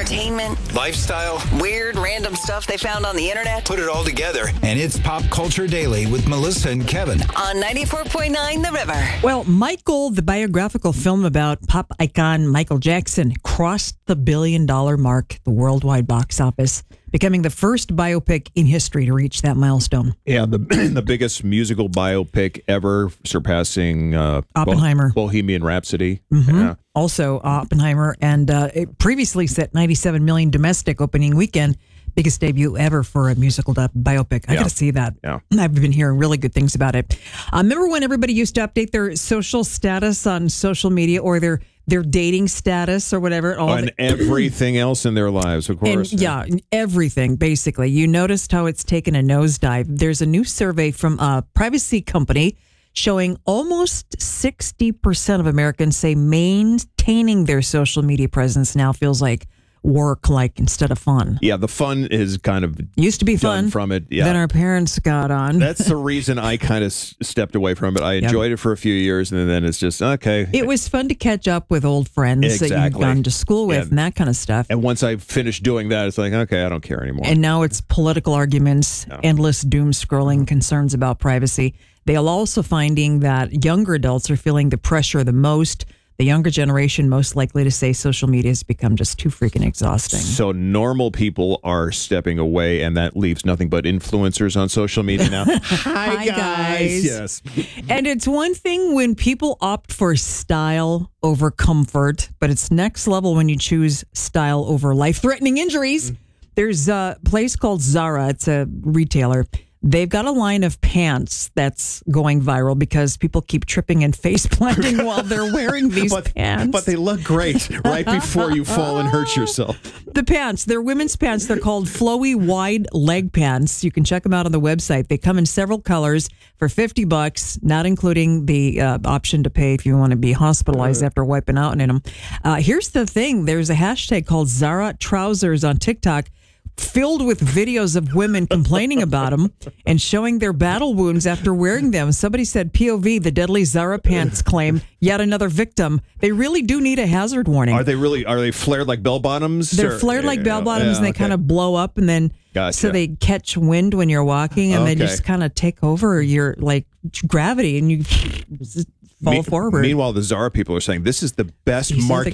entertainment, lifestyle, weird random stuff they found on the internet. put it all together. And it's Pop Culture Daily with Melissa and Kevin. On 94.9 The River. Well, Michael, the biographical film about pop icon Michael Jackson, crossed the $1 billion mark at the worldwide box office, becoming the first biopic in history to reach that milestone. Yeah, the biggest musical biopic ever, surpassing Oppenheimer. Bohemian Rhapsody. Mm-hmm. Yeah. Also, Oppenheimer, and it previously set $97 million domestic opening weekend. Biggest debut ever for a musical biopic. I got to see that. Yeah. I've been hearing really good things about it. Remember when everybody used to update their social status on social media, or their dating status or whatever? And everything else in their lives, of course. And, everything, basically. You noticed how it's taken a nosedive. There's a new survey from a privacy company showing almost 60% of Americans say maintaining their social media presence now feels like work, like, instead of fun. Yeah, the fun is kind of used to be done fun from it. Yeah. Then our parents got on. That's the reason I kind of stepped away from it. I enjoyed it for a few years, and then it's just, okay. It was fun to catch up with old friends that you'd gone to school with and that kind of stuff. And once I finished doing that, it's like, okay, I don't care anymore. And now it's political arguments, endless doom scrolling, concerns about privacy. They are also finding that younger adults are feeling the pressure the most. The younger generation most likely to say social media has become just too freaking exhausting. So normal people are stepping away, and that leaves nothing but influencers on social media now. Hi, guys. Yes. And it's one thing when people opt for style over comfort, but it's next level when you choose style over life-threatening injuries. There's a place called Zara. It's a retailer. They've got a line of pants that's going viral because people keep tripping and face planting while they're wearing these pants. But they look great right before you fall and hurt yourself. The pants, they're women's pants. They're called flowy wide leg pants. You can check them out on the website. They come in several colors for $50, not including the option to pay if you want to be hospitalized after wiping out in them. Here's the thing. There's a hashtag called Zara Trousers on TikTok, filled with videos of women complaining about them and showing their battle wounds after wearing them. Somebody said, POV, the deadly Zara pants claim, yet another victim. They really do need a hazard warning. Are they flared like bell bottoms? They're flared like bell bottoms, and they kind of blow up, and then so they catch wind when you're walking, and they just kind of take over your gravity, and you fall forward. Meanwhile, the Zara people are saying this is the best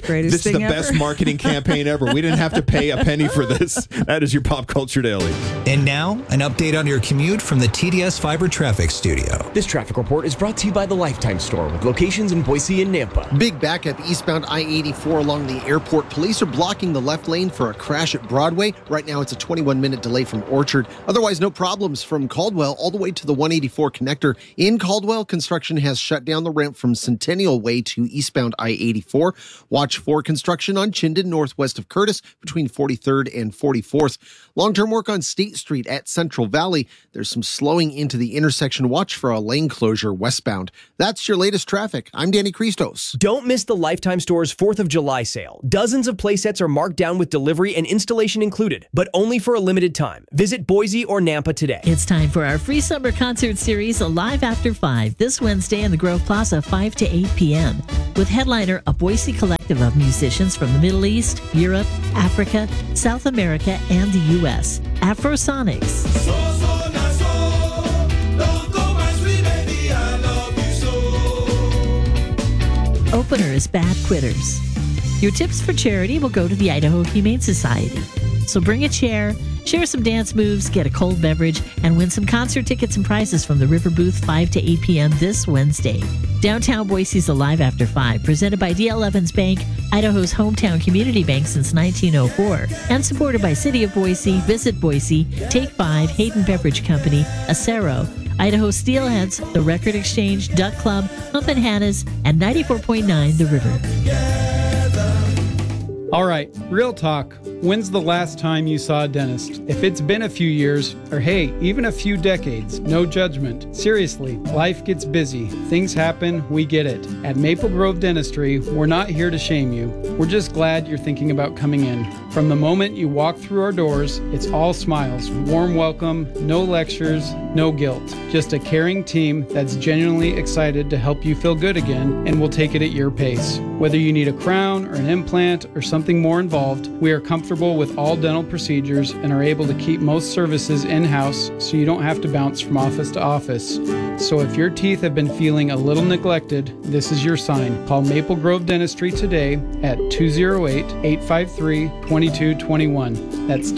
best marketing campaign ever. We didn't have to pay a penny for this. That is your Pop Culture Daily. And now, an update on your commute from the TDS Fiber Traffic Studio. This traffic report is brought to you by the Lifetime Store with locations in Boise and Nampa. Big backup eastbound I-84 along the airport. Police are blocking the left lane for a crash at Broadway. Right now, it's a 21-minute delay from Orchard. Otherwise, no problems from Caldwell all the way to the 184 connector. In Caldwell, construction has shut down the ramp from Centennial Way to eastbound I-84. Watch for construction on Chinden northwest of Curtis between 43rd and 44th. Long-term work on State Street at Central Valley. There's some slowing into the intersection. Watch for a lane closure westbound. That's your latest traffic. I'm Danny Christos. Don't miss the Lifetime Store's 4th of July sale. Dozens of playsets are marked down with delivery and installation included, but only for a limited time. Visit Boise or Nampa today. It's time for our free summer concert series, Alive After 5, this Wednesday in the Grove Plaza, 5 to 8 p.m. With headliner a Boise collective of musicians from the Middle East, Europe, Africa, South America, and the U.S. Afrosonics. Opener is Bad Quitters. Your tips for charity will go to the Idaho Humane Society. So bring a chair, share some dance moves, get a cold beverage, and win some concert tickets and prizes from the River Booth 5 to 8 p.m. this Wednesday. Downtown Boise's Alive After 5, presented by D.L. Evans Bank, Idaho's hometown community bank since 1904, and supported by City of Boise, Visit Boise, Take 5, Hayden Beverage Company, Acero, Idaho Steelheads, The Record Exchange, Duck Club, Hump and Hannah's, and 94.9 The River. All right, real talk. When's the last time you saw a dentist? If it's been a few years, or hey, even a few decades, no judgment. Seriously, life gets busy. Things happen, we get it. At Maple Grove Dentistry, we're not here to shame you. We're just glad you're thinking about coming in. From the moment you walk through our doors, it's all smiles, warm welcome, no lectures, no guilt. Just a caring team that's genuinely excited to help you feel good again, and will take it at your pace. Whether you need a crown or an implant or something more involved, we are comfortable with all dental procedures and are able to keep most services in-house so you don't have to bounce from office to office. So if your teeth have been feeling a little neglected, this is your sign. Call Maple Grove Dentistry today at 208-853-2221. That's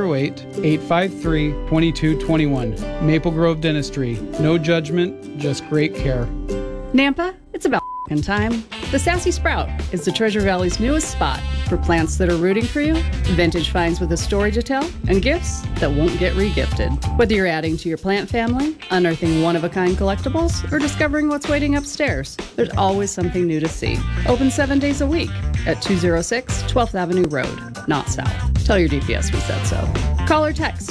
208-853-2221. Maple Grove Dentistry. No judgment, just great care. Nampa, it's about time. The Sassy Sprout is the Treasure Valley's newest spot for plants that are rooting for you, vintage finds with a story to tell, and gifts that won't get re-gifted. Whether you're adding to your plant family, unearthing one-of-a-kind collectibles, or discovering what's waiting upstairs, there's always something new to see. Open 7 days a week at 206 12th Avenue Road, not south. Tell your DPS we said so. Call or text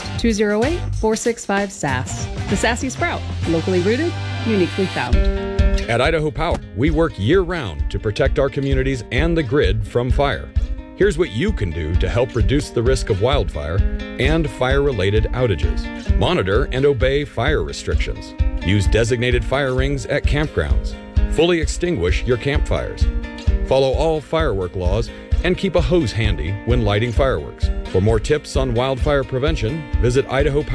208-465-SAS. The Sassy Sprout, locally rooted, uniquely found. At Idaho Power, we work year-round to protect our communities and the grid from fire. Here's what you can do to help reduce the risk of wildfire and fire-related outages. Monitor and obey fire restrictions. Use designated fire rings at campgrounds. Fully extinguish your campfires. Follow all firework laws and keep a hose handy when lighting fireworks. For more tips on wildfire prevention, visit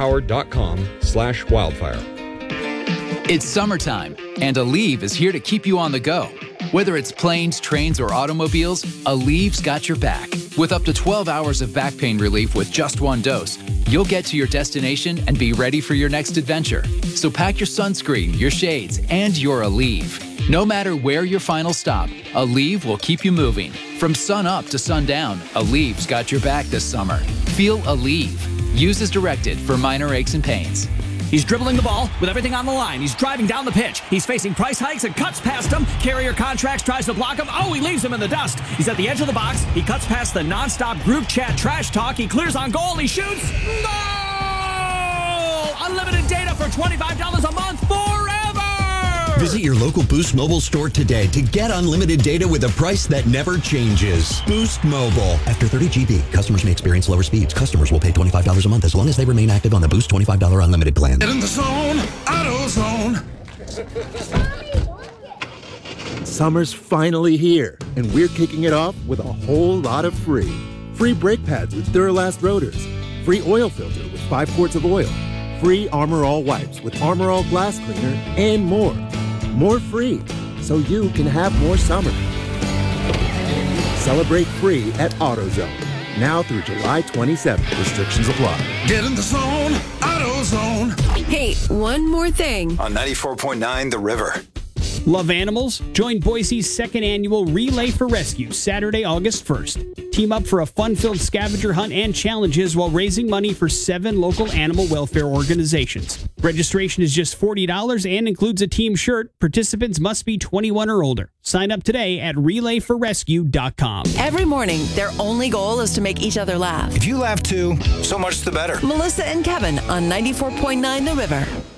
idahopower.com/wildfire. It's summertime, and Aleve is here to keep you on the go. Whether it's planes, trains, or automobiles, Aleve's got your back. With up to 12 hours of back pain relief with just one dose, you'll get to your destination and be ready for your next adventure. So pack your sunscreen, your shades, and your Aleve. No matter where your final stop, Aleve will keep you moving. From sun up to sundown, Aleve's got your back this summer. Feel Aleve. Use as directed for minor aches and pains. He's dribbling the ball with everything on the line. He's driving down the pitch. He's facing price hikes and cuts past him. Carrier Contracts tries to block him. Oh, he leaves him in the dust. He's at the edge of the box. He cuts past the nonstop group chat trash talk. He clears on goal. He shoots. Goal! Unlimited data for $25 a month forever. Visit your local Boost Mobile store today to get unlimited data with a price that never changes. Boost Mobile. After 30 GB, customers may experience lower speeds. Customers will pay $25 a month as long as they remain active on the Boost $25 unlimited plan. Get in the zone, AutoZone. Summer's finally here, and we're kicking it off with a whole lot of free. Free brake pads with Duralast rotors. Free oil filter with 5 quarts of oil. Free Armor All wipes with Armor All glass cleaner, and more. More free, so you can have more summer. Celebrate free at AutoZone. Now through July 27th. Restrictions apply. Get in the zone, AutoZone. Hey, one more thing. On 94.9 The River. Love animals? Join Boise's second annual Relay for Rescue, Saturday, August 1st. Team up for a fun-filled scavenger hunt and challenges while raising money for 7 local animal welfare organizations. Registration is just $40 and includes a team shirt. Participants must be 21 or older. Sign up today at relayforrescue.com. Every morning, their only goal is to make each other laugh. If you laugh too, so much the better. Melissa and Kevin on 94.9 The River.